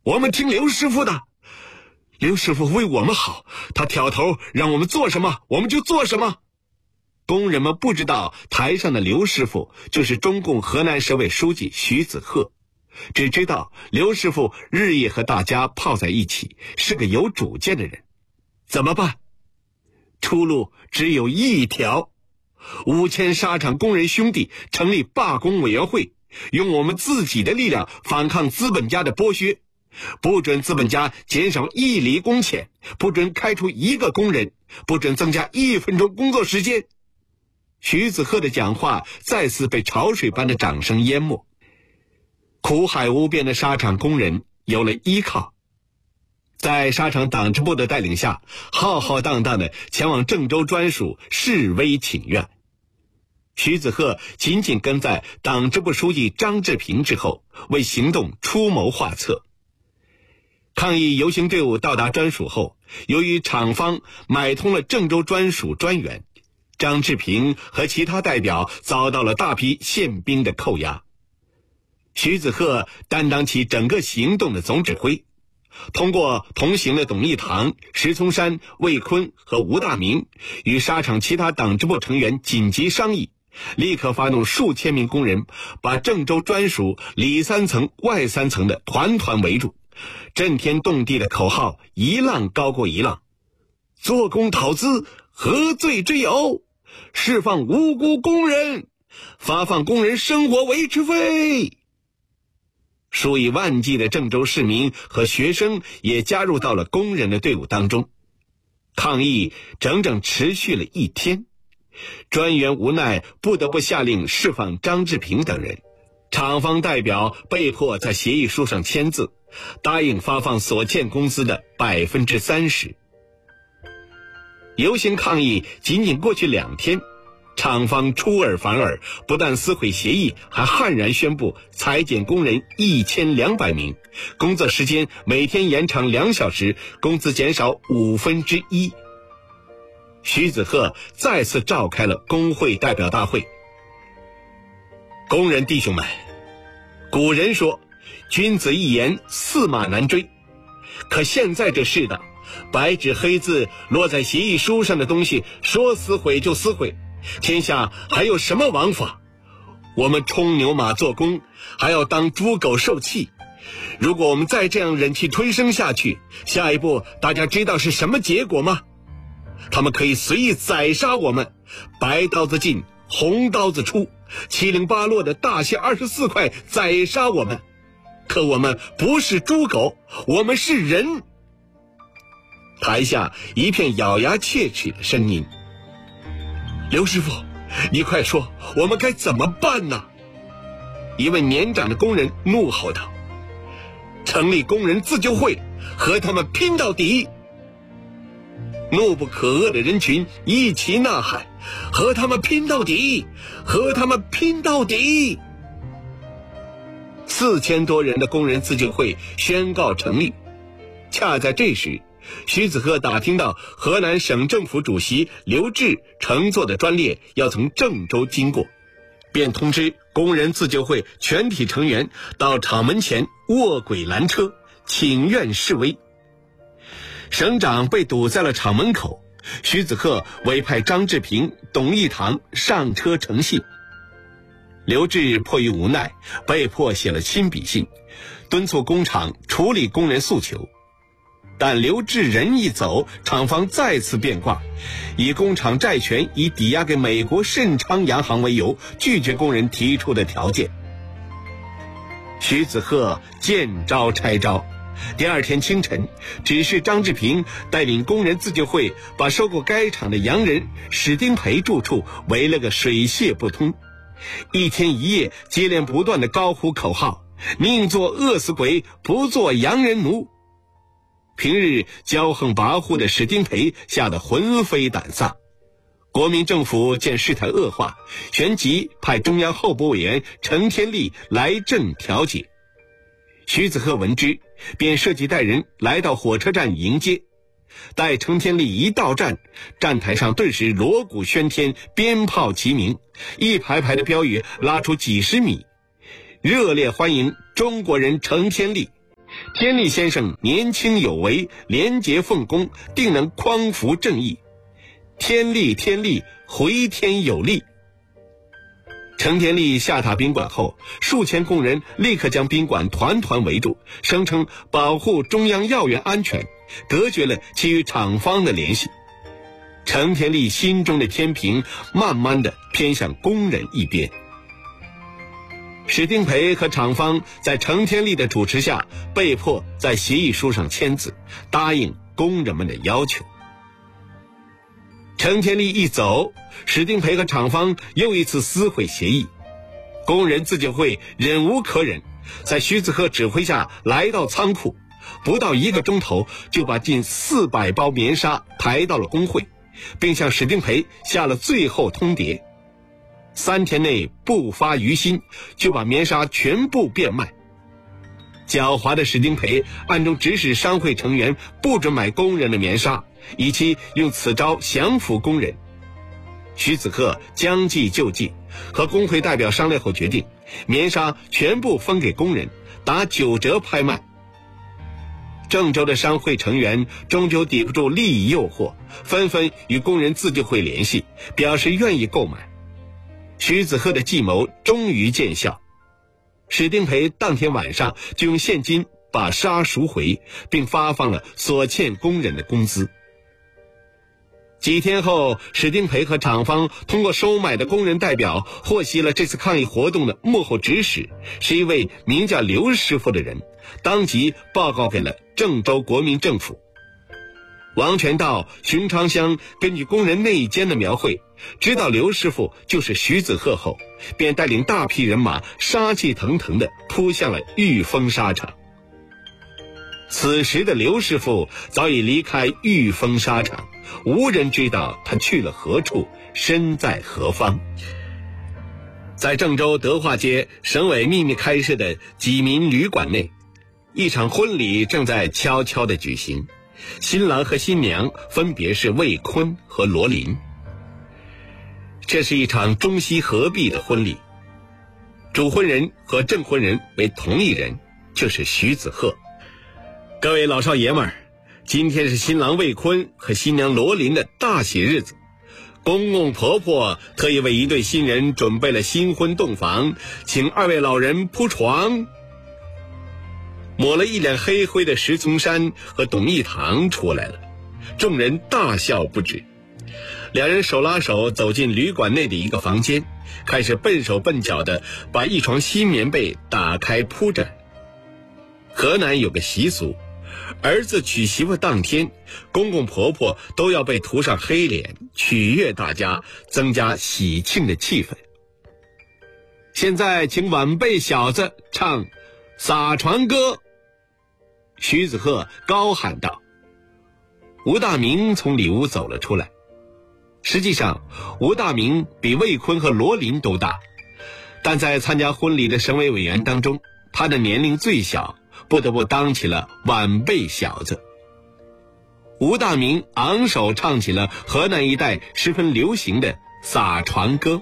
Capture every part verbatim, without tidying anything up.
我们听刘师傅的。刘师傅为我们好，他挑头让我们做什么我们就做什么。工人们不知道台上的刘师傅就是中共河南省委书记徐子鹤，只知道刘师傅日夜和大家泡在一起，是个有主见的人。怎么办？出路只有一条，五千沙场工人兄弟成立罢工委员会，用我们自己的力量反抗资本家的剥削，不准资本家减少一厘工钱，不准开除一个工人，不准增加一分钟工作时间。徐子鹤的讲话再次被潮水般的掌声淹没，苦海无边的沙场工人有了依靠，在沙场党支部的带领下，浩浩荡荡地前往郑州专署示威请愿。徐子鹤紧紧跟在党支部书记张志平之后，为行动出谋划策。抗议游行队伍到达专署后，由于厂方买通了郑州专署专员，张志平和其他代表遭到了大批宪兵的扣押。徐子鹤担当起整个行动的总指挥，通过同行的董义堂、石聪山、魏坤和吴大明与沙场其他党支部成员紧急商议，立刻发动数千名工人把郑州专署里三层外三层的团团围住，震天动地的口号一浪高过一浪，做工讨资，何罪之有？释放无辜工人，发放工人生活维持费。数以万计的郑州市民和学生也加入到了工人的队伍当中。抗议整整持续了一天，专员无奈不得不下令释放张志平等人，厂方代表被迫在协议书上签字，答应发放所欠工资的百分之三十。游行抗议仅仅过去两天，厂方出尔反尔，不但撕毁协议，还悍然宣布裁减工人一千两百名，工作时间每天延长两小时，工资减少五分之一。徐子鹤再次召开了工会代表大会。工人弟兄们，古人说君子一言，驷马难追，可现在这世道，白纸黑字落在协议书上的东西，说撕毁就撕毁，天下还有什么王法？我们冲牛马做工，还要当猪狗受气。如果我们再这样忍气吞声下去，下一步大家知道是什么结果吗？他们可以随意宰杀我们，白刀子进，红刀子出，七零八落的大卸二十四块宰杀我们。可我们不是猪狗，我们是人。台下一片咬牙切齿的声音。刘师傅，你快说，我们该怎么办呢？一位年长的工人怒吼道：成立工人自救会，和他们拼到底。怒不可遏的人群一起呐喊：和他们拼到底，和他们拼到底。四千多人的工人自救会宣告成立。恰在这时，徐子鹤打听到河南省政府主席刘志乘坐的专列要从郑州经过，便通知工人自救会全体成员到厂门前卧轨拦车，请愿示威。省长被堵在了厂门口，徐子鹤委派张志平、董义堂上车呈信。刘志迫于无奈，被迫写了亲笔信，敦促工厂处理工人诉求。但刘志人一走，厂方再次变卦，以工厂债权已抵押给美国盛昌洋行为由，拒绝工人提出的条件。徐子鹤见招拆招，第二天清晨，指示张志平带领工人自救会把收购该厂的洋人史丁培住处围了个水泄不通，一天一夜接连不断的高呼口号：宁做饿死鬼，不做洋人奴。平日骄横跋扈的史丁培吓得魂飞胆丧。国民政府见事态恶化，旋即派中央候补委员程天立来镇调解。徐子鹤闻之，便设计带人来到火车站迎接。待程天立一到站，站台上顿时锣鼓喧天，鞭炮齐鸣，一排排的标语拉出几十米，热烈欢迎中国人程天立。 天利先生年轻有为，廉洁奉公，定能匡扶正义。天利天利，回天有利。程天利下榻宾馆后，数千工人立刻将宾馆团团围住，声称保护中央要员安全，隔绝了其与厂方的联系。程天利心中的天平慢慢地偏向工人一边。史定培和厂方在程天利的主持下，被迫在协议书上签字，答应工人们的要求。程天利一走，史定培和厂方又一次撕毁协议。工人自救会忍无可忍，在徐子鹤指挥下来到仓库，不到一个钟头就把近四百包棉纱抬到了工会，并向史定培下了最后通牒：三天内不发余薪，就把棉纱全部变卖。狡猾的史定培暗中指使商会成员不准买工人的棉纱，以期用此招降服工人。徐子鹤将计就计，和工会代表商量后决定，棉纱全部分给工人，打九折拍卖。郑州的商会成员终究抵不住利益诱惑，纷纷与工人自救会联系，表示愿意购买。徐子鹤的计谋终于见效，史定培当天晚上就用现金把纱赎回，并发放了所欠工人的工资。几天后，史定培和厂方通过收买的工人代表获悉了这次抗议活动的幕后指使是一位名叫刘师傅的人，当即报告给了郑州国民政府。王全道、熊长香根据工人内奸的描绘，知道刘师傅就是徐子鹤后，便带领大批人马杀气腾腾地扑向了玉峰纱厂。此时的刘师傅早已离开玉峰纱厂，无人知道他去了何处，身在何方。在郑州德化街省委秘密开设的济民旅馆内，一场婚礼正在悄悄地举行，新郎和新娘分别是魏坤和罗琳。这是一场中西合璧的婚礼，主婚人和证婚人为同一人，就是徐子鹤。各位老少爷们儿，今天是新郎魏坤和新娘罗琳的大喜日子，公公婆婆特意为一对新人准备了新婚洞房，请二位老人铺床。抹了一脸黑灰的石从山和董一堂出来了，众人大笑不止。两人手拉手走进旅馆内的一个房间，开始笨手笨脚地把一床新棉被打开铺着。河南有个习俗，儿子娶媳妇当天，公公婆婆都要被涂上黑脸，取悦大家，增加喜庆的气氛。现在请晚辈小子唱撒船歌。徐子鹤高喊道。吴大明从里屋走了出来。实际上吴大明比魏坤和罗琳都大，但在参加婚礼的省委委员当中，他的年龄最小，不得不当起了晚辈小子。吴大明昂首唱起了河南一带十分流行的撒床歌。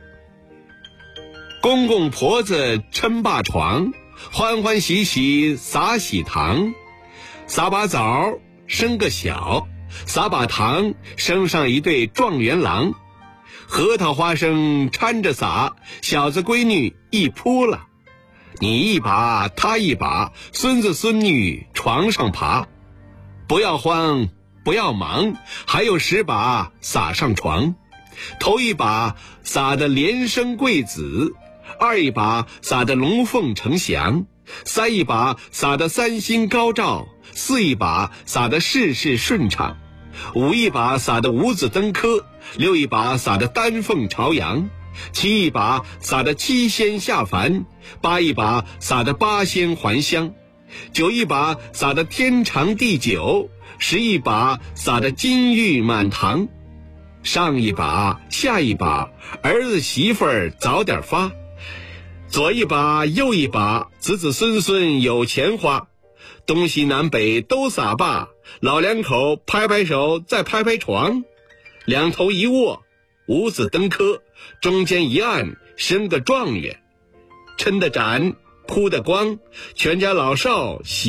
公公婆子撑把床，欢欢喜喜撒喜糖，撒把枣生个小，撒把糖生上一对状元郎，核桃花生掺着撒，小子闺女一扑了，你一把他一把，孙子孙女床上爬，不要慌不要忙，还有十把撒上床，头一把撒的连生贵子，二一把撒的龙凤呈祥，三一把撒的三星高照，四一把撒的事事顺畅，五一把撒的五子登科，六一把撒的丹凤朝阳，七一把撒的七仙下凡，八一把撒的八仙还乡，九一把撒的天长地久，十一把撒的金玉满堂。上一把下一把，儿子媳妇儿早点发，左一把右一把，子子孙孙有钱花，东西南北都撒罢，老两口拍拍手再拍拍床，两头一握五子登科，中间一按生个状元，抻得展铺得光，全家老少喜